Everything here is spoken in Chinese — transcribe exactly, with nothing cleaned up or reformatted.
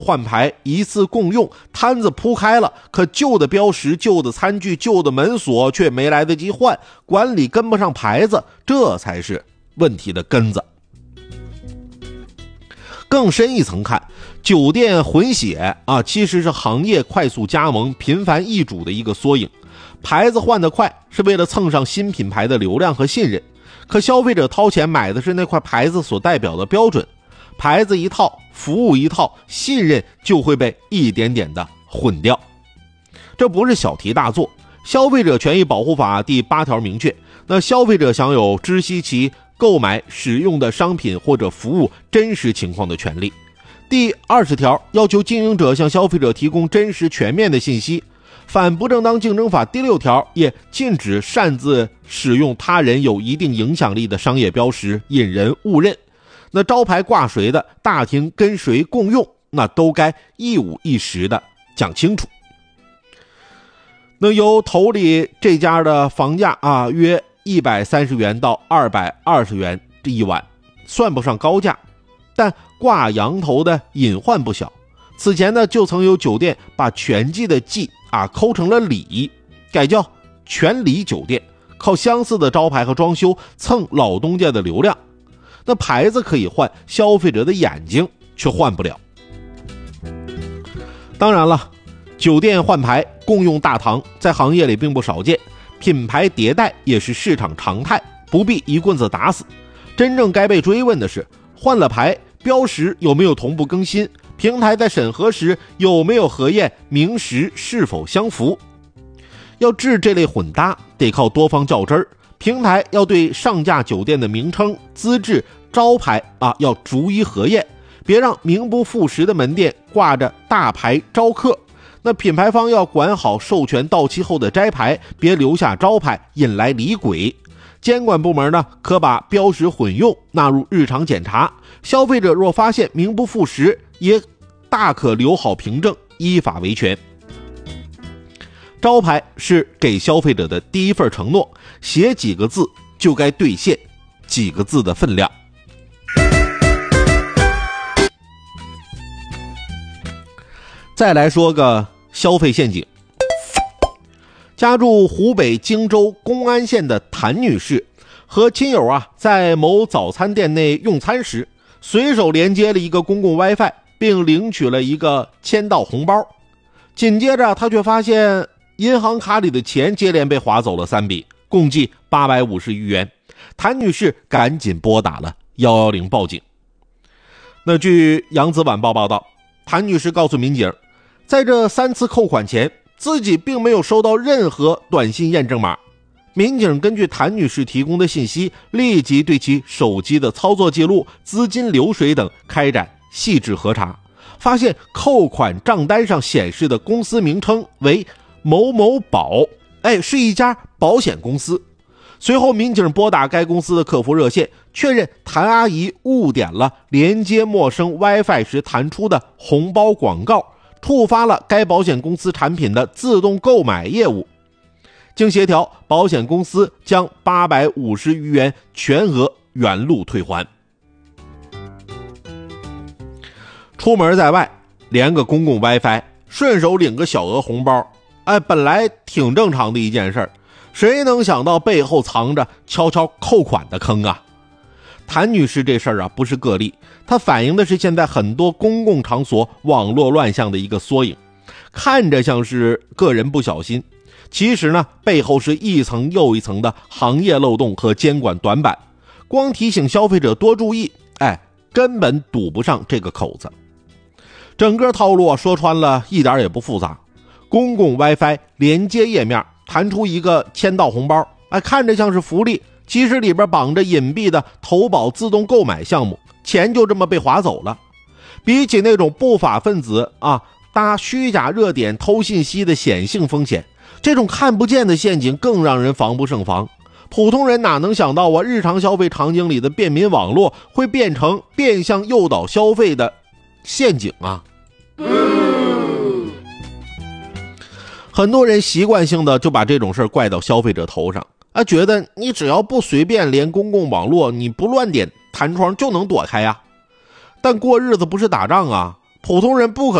换牌，一次共用，摊子铺开了，可旧的标识、旧的餐具、旧的门锁却没来得及换，管理跟不上牌子，这才是问题的根子。更深一层看，酒店混血啊，其实是行业快速加盟、频繁易主的一个缩影。牌子换得快，是为了蹭上新品牌的流量和信任，可消费者掏钱买的是那块牌子所代表的标准，牌子一套，服务一套，信任就会被一点点的混掉。这不是小题大做，消费者权益保护法第八条明确，那消费者享有知悉其购买使用的商品或者服务真实情况的权利。第二十条要求经营者向消费者提供真实全面的信息。反不正当竞争法第六条也禁止擅自使用他人有一定影响力的商业标识引人误认。那招牌挂谁的，大厅跟谁共用，那都该一五一十的讲清楚。那由头里这家的房价啊，约一百三十元到二百二十元这一晚，算不上高价，但挂羊头的隐患不小。此前呢，就曾有酒店把全季的季啊抠成了里，改叫全里酒店，靠相似的招牌和装修蹭老东家的流量。那牌子可以换，消费者的眼睛却换不了。当然了，酒店换牌共用大堂在行业里并不少见，品牌迭代也是市场常态，不必一棍子打死。真正该被追问的是，换了牌，标识有没有同步更新，平台在审核时有没有核验名实是否相符。要治这类混搭，得靠多方较真儿，平台要对上架酒店的名称、资质、招牌啊要逐一核验，别让名不副实的门店挂着大牌招客。那品牌方要管好授权到期后的摘牌，别留下招牌引来李鬼。监管部门呢，可把标识混用纳入日常检查，消费者若发现名不副实，也大可留好凭证，依法维权。招牌是给消费者的第一份承诺，写几个字就该兑现几个字的分量。再来说个消费陷阱。家住湖北荆州公安县的谭女士和亲友啊，在某早餐店内用餐时，随手连接了一个公共 WiFi， 并领取了一个签到红包。紧接着她却发现银行卡里的钱接连被划走了三笔，共计八百五十余元。谭女士赶紧拨打了一一零报警。那据扬子晚报报道，谭女士告诉民警，在这三次扣款前，自己并没有收到任何短信验证码。民警根据谭女士提供的信息，立即对其手机的操作记录、资金流水等开展细致核查，发现扣款账单上显示的公司名称为某某保，哎，是一家保险公司。随后民警拨打该公司的客服热线，确认谭阿姨误点了连接陌生 WiFi 时弹出的红包广告，触发了该保险公司产品的自动购买业务。经协调，保险公司将八百五十余元全额原路退还。出门在外连个公共 WiFi， 顺手领个小额红包，哎，本来挺正常的一件事，谁能想到背后藏着悄悄扣款的坑啊？谭女士这事儿啊不是个例，它反映的是现在很多公共场所网络乱象的一个缩影。看着像是个人不小心，其实呢背后是一层又一层的行业漏洞和监管短板。光提醒消费者多注意，哎，根本堵不上这个口子。整个套路啊说穿了一点也不复杂，公共 WiFi 连接页面弹出一个签到红包，哎，看着像是福利，其实里边绑着隐蔽的投保自动购买项目，钱就这么被划走了。比起那种不法分子啊搭虚假热点偷信息的显性风险，这种看不见的陷阱更让人防不胜防。普通人哪能想到啊，日常消费场景里的便民网络会变成变相诱导消费的陷阱啊！很多人习惯性的就把这种事怪到消费者头上啊，觉得你只要不随便连公共网络，你不乱点弹窗就能躲开呀。但过日子不是打仗啊， 普通人不可